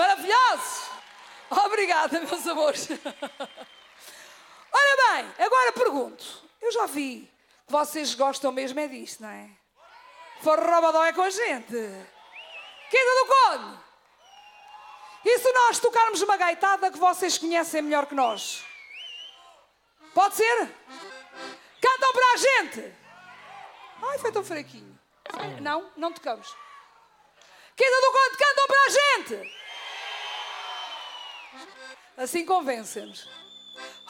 Maravilhosos! Obrigada, meus amores. Ora bem, agora pergunto. Eu já vi que vocês gostam mesmo é disto, não é? Forrobodó é com a gente. Quinta do Conde. E se nós tocarmos uma gaitada que vocês conhecem melhor que nós? Pode ser? Cantam para a gente. Ai, foi tão fraquinho. Não, não tocamos. Quinta do Conde, cantam para a gente. Assim convencem-nos.